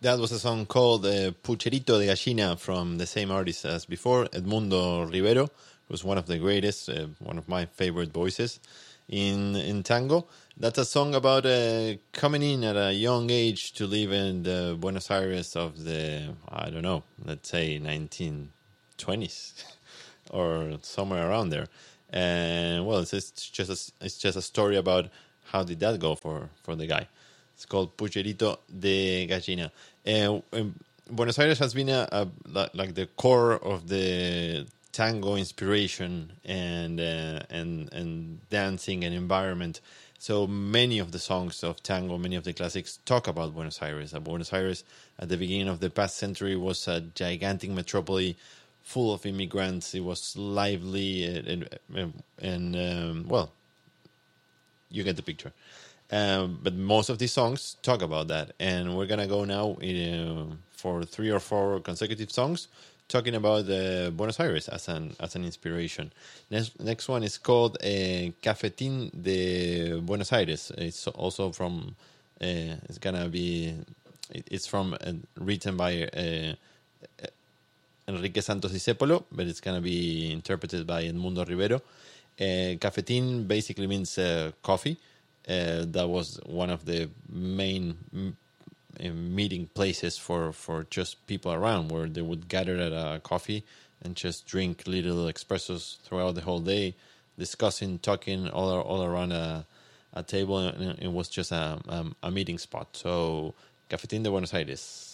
That was a song called Pucherito de Gallina from the same artist as before, Edmundo Rivero, who's one of the greatest, one of my favorite voices in tango. That's a song about coming in at a young age to live in the Buenos Aires of the, I don't know, let's say 1920s or somewhere around there. And well, it's just a story about how did that go for the guy. It's called Pucherito de Gallina. Buenos Aires has been like the core of the tango inspiration and dancing and environment. So many of the songs of tango, many of the classics talk about Buenos Aires. Buenos Aires at the beginning of the past century was a gigantic metropolis full of immigrants. It was lively and well, you get the picture. But most of these songs talk about that. And we're going to go now for 3 or 4 consecutive songs talking about Buenos Aires as an inspiration. Next one is called Cafetín de Buenos Aires. It's also from, it's from written by Enrique Santos Discépolo, but it's going to be interpreted by Edmundo Rivero. Cafetín basically means coffee. That was one of the main meeting places for just people around, where they would gather at a coffee and just drink little espressos throughout the whole day, discussing, talking all around a table, and it was just a meeting spot. So, Cafetín de Buenos Aires.